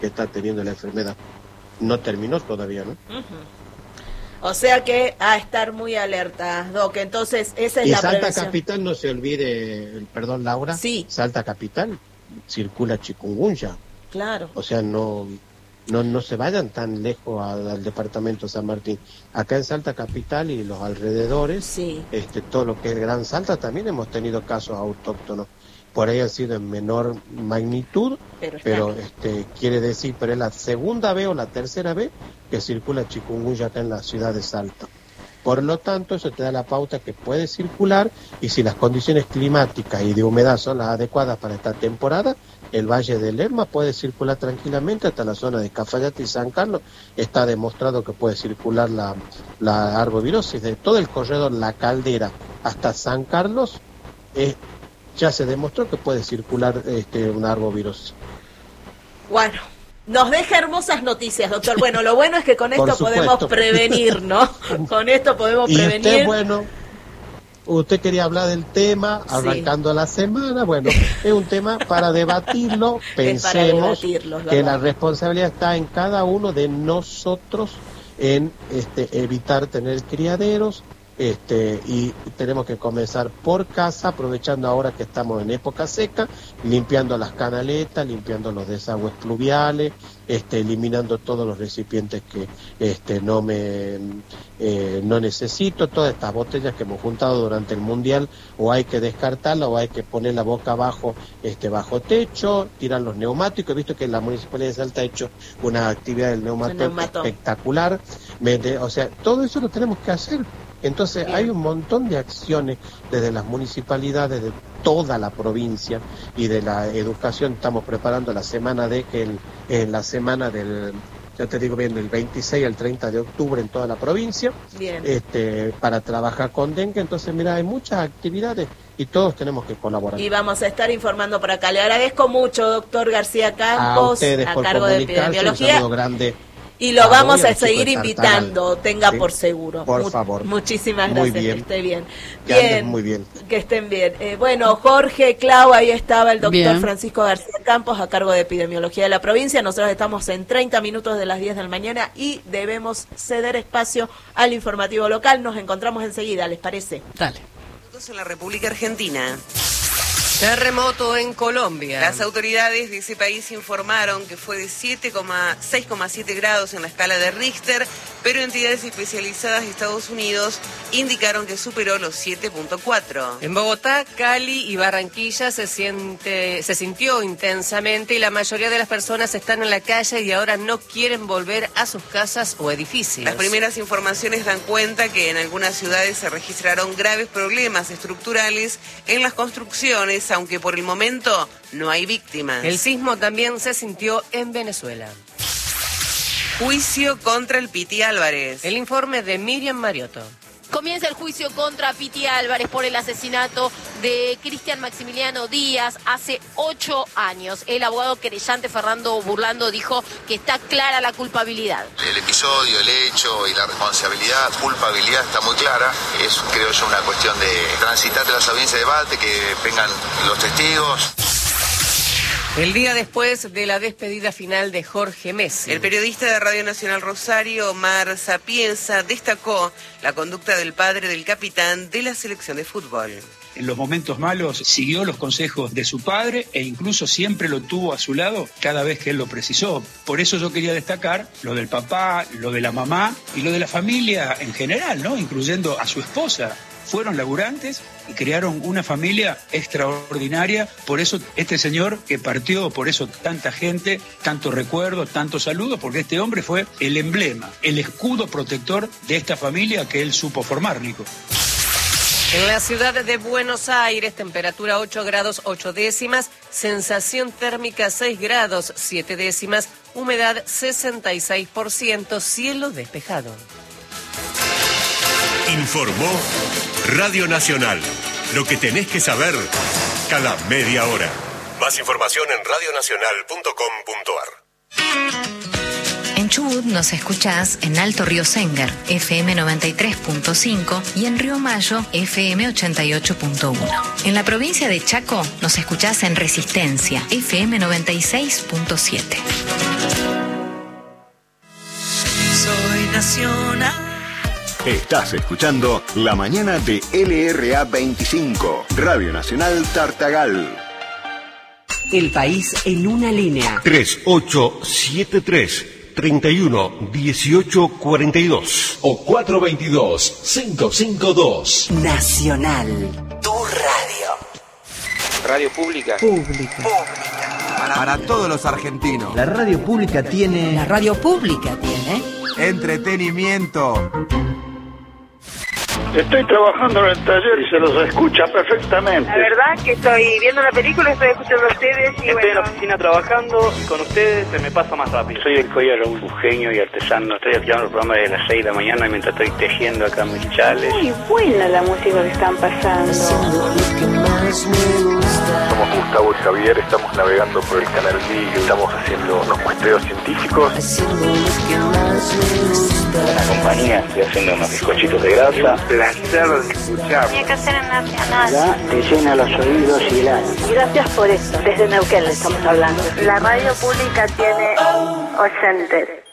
que está teniendo la enfermedad. No terminó todavía, ¿no? O sea que a estar muy alerta, Doc. Entonces, esa es y la Salta prevención. Capital, no se olvide, perdón Laura, sí. Salta Capital circula chikungunya. Claro. O sea, no se vayan tan lejos al departamento San Martín. Acá en Salta Capital y los alrededores, sí. Todo lo que es Gran Salta, también hemos tenido casos autóctonos. Por ahí han sido en menor magnitud, pero quiere decir, pero es la segunda vez o la tercera vez que circula chikungunya acá en la ciudad de Salta. Por lo tanto, eso te da la pauta que puede circular, y si las condiciones climáticas y de humedad son las adecuadas para esta temporada, el Valle del Lerma puede circular tranquilamente hasta la zona de Cafayate y San Carlos. Está demostrado que puede circular la arbovirosis de todo el corredor La Caldera hasta San Carlos. Ya se demostró que puede circular una arbovirosis. Bueno, nos deja hermosas noticias, doctor. Bueno, lo bueno es que con esto podemos prevenir, ¿no? Con esto podemos prevenir. Usted quería hablar del tema, arrancando la semana. Bueno, es un tema para debatirlo. Pensemos que la responsabilidad está en cada uno de nosotros en evitar tener criaderos. Y tenemos que comenzar por casa, aprovechando ahora que estamos en época seca, limpiando las canaletas, limpiando los desagües pluviales, eliminando todos los recipientes que no necesito, todas estas botellas que hemos juntado durante el Mundial, o hay que descartarlas o hay que ponerla boca abajo, bajo techo, tirar los neumáticos. He visto que la Municipalidad de Salta ha hecho una actividad del neumático espectacular. O sea, todo eso lo tenemos que hacer. Entonces hay un montón de acciones desde las municipalidades de toda la provincia y de la educación. Estamos preparando la semana la semana del, ya te digo bien, del 26 al 30 de octubre en toda la provincia. Bien. Para trabajar con dengue. Entonces, mira, hay muchas actividades y todos tenemos que colaborar. Y vamos a estar informando por acá. Le agradezco mucho, doctor García Campos, a cargo de epidemiología. Un saludo grande. Y lo vamos a seguir invitando, tenga por seguro. Por favor. Muchísimas gracias, que esté bien. Muy bien. Que estén bien. Bueno, Jorge, Clau, ahí estaba el doctor Francisco García Campos a cargo de epidemiología de la provincia. Nosotros estamos en 30 minutos de las 10 de la mañana y debemos ceder espacio al informativo local. Nos encontramos enseguida, ¿les parece? Dale. En la República Argentina. Terremoto en Colombia. Las autoridades de ese país informaron que fue de 6,7 grados en la escala de Richter, pero entidades especializadas de Estados Unidos indicaron que superó los 7,4. En Bogotá, Cali y Barranquilla se sintió intensamente y la mayoría de las personas están en la calle y ahora no quieren volver a sus casas o edificios. Las primeras informaciones dan cuenta que en algunas ciudades se registraron graves problemas estructurales en las construcciones, aunque por el momento no hay víctimas. El sismo también se sintió en Venezuela. Juicio contra el Piti Álvarez. El informe de Miriam Mariotto. Comienza el juicio contra Piti Álvarez por el asesinato de Cristian Maximiliano Díaz hace 8 años. El abogado querellante Fernando Burlando dijo que está clara la culpabilidad. El episodio, el hecho y la responsabilidad, culpabilidad está muy clara. Es, creo yo, una cuestión de transitar de las audiencias de debate, que vengan los testigos. El día después de la despedida final de Jorge Messi. El periodista de Radio Nacional Rosario, Omar Sapienza, destacó la conducta del padre del capitán de la selección de fútbol. En los momentos malos siguió los consejos de su padre e incluso siempre lo tuvo a su lado cada vez que él lo precisó. Por eso yo quería destacar lo del papá, lo de la mamá y lo de la familia en general, ¿no? Incluyendo a su esposa. Fueron laburantes y crearon una familia extraordinaria. Por eso este señor que partió, por eso tanta gente, tanto recuerdo, tanto saludo, porque este hombre fue el emblema, el escudo protector de esta familia que él supo formar, Nico. En la ciudad de Buenos Aires, temperatura 8 grados 8 décimas, sensación térmica 6 grados 7 décimas, humedad 66%, cielo despejado. Informó Radio Nacional. Lo que tenés que saber cada media hora. Más información en radionacional.com.ar. En Chubut nos escuchás en Alto Río Sengar, FM 93.5 y en Río Mayo, FM 88.1. En la provincia de Chaco nos escuchás en Resistencia, FM 96.7. Nacional. Estás escuchando La Mañana de LRA 25, Radio Nacional Tartagal. El país en una línea. 3873-311842 o 422-552. Nacional. Tu radio. Radio pública. Pública. Para todos los argentinos. La radio pública tiene... La radio pública tiene... Entretenimiento. Estoy trabajando en el taller y se los escucha perfectamente. La verdad que estoy viendo una película, estoy escuchando a ustedes y estoy en la oficina trabajando y con ustedes se me pasa más rápido. Soy el Coya Raúl, genio y artesano. Estoy escuchando el programa de las 6 de la mañana mientras estoy tejiendo acá mis chales. Muy buena la música que están pasando. Somos Gustavo y Javier, estamos navegando por el canal B, estamos haciendo unos muestreos científicos. La compañía, estoy haciendo unos bizcochitos de grasa. Placer de escuchar. Tiene que ser en Nacional. Ya te llena los oídos y el alma. Gracias por esto. Desde Neuquén le estamos hablando. La radio pública tiene oyentes.